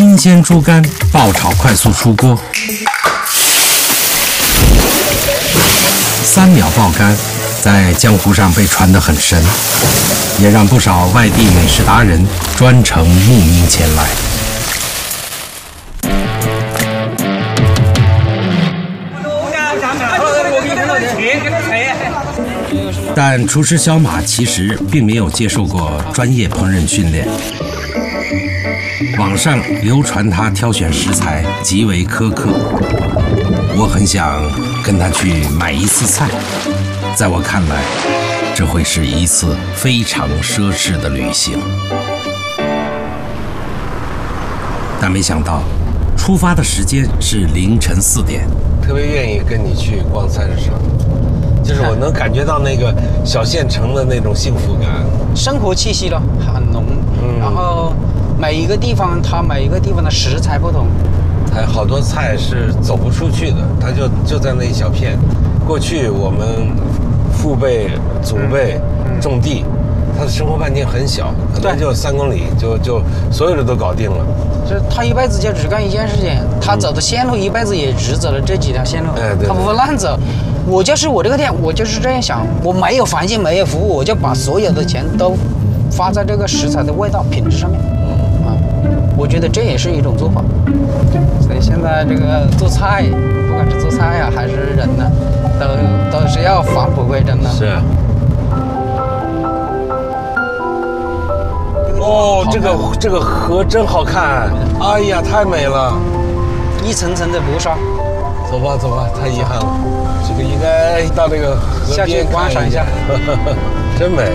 新鲜猪肝爆炒快速出锅，3秒爆肝，在江湖上被传得很神，也让不少外地美食达人专程慕名前来。但厨师小马其实并没有接受过专业烹饪训练。网上流传他挑选食材极为苛刻，我很想跟他去买一次菜。在我看来，这会是一次非常奢侈的旅行。但没想到，出发的时间是凌晨4点。 特别愿意跟你去逛菜市场，就是我能感觉到那个小县城的那种幸福感， 生活气息了很浓。然后每一个地方它每一个地方的食材不同， 它好多菜是走不出去的，它就在那一小片。过去我们父辈祖辈种地，他的生活半径很小，可能就3公里就所有的都搞定了。 就是他一辈子就只干一件事情，他走的线路一辈子也只走了这几条线路，他不会乱走。我就是我这个店，我就是这样想，我没有环境，没有服务，我就把所有的钱都花在这个食材的味道品质上面。我觉得这也是一种做法。所以现在这个做菜，不管是做菜呀，还是人呢，都是要返璞归真的。 是。哦，这个河真好看，哎呀，太美了， 一层层的薄纱。 走吧走吧，太遗憾了，这个应该到这个河下去观赏一下， 真美。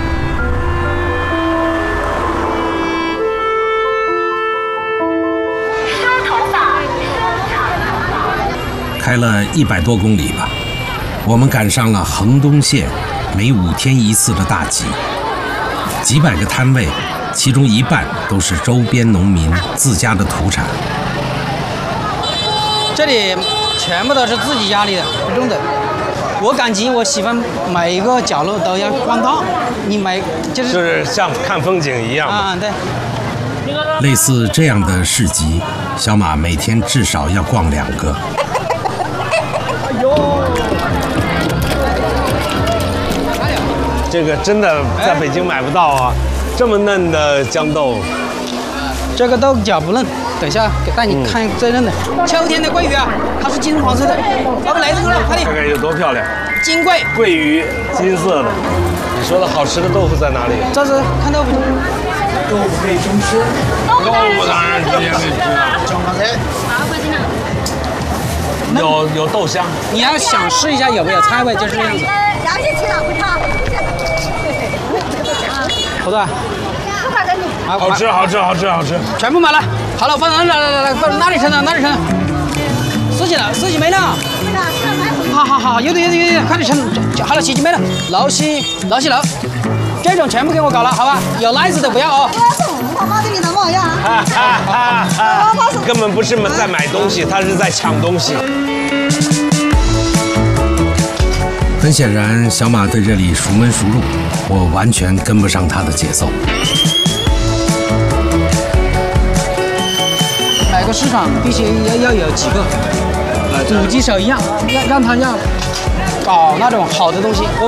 开了100多公里吧，我们赶上了衡东县每5天1次的大集，几百个摊位，其中一半都是周边农民自家的土产。 这里全部都是自己家里的种的。我赶集，我喜欢每一个角落都要逛到，你就是像看风景一样啊，对。 类似这样的市集，小马每天至少要逛2个。 这个真的在北京买不到啊，这么嫩的豇豆。 这个豆角不嫩，等一下给带你看最嫩的。秋天的桂鱼啊，它是金黄色的。老板来这个了，快点！ 看看有多漂亮。 金桂。 桂鱼，金色的。你说的好吃的豆腐在哪里？ 这是看豆腐。 豆腐可以生吃。 豆腐当然直接可以吃了。 中华菜。 有豆香。 你要想试一下有没有菜味，就是这样子。好的。 好吃，好吃，好吃，好吃， 全部买了。好了，放来，放哪里称呢？哪里称？四几没了。好，有的，快点称。好了，7斤没了。老西，这种全部给我搞了，好吧？有赖子的不要哦。 根本不是在买东西，他是在抢东西。 很显然，小马对这里熟门熟路，我完全跟不上他的节奏。 每个市场必须要有几个，捕鸡手一样，让他搞那种好的东西。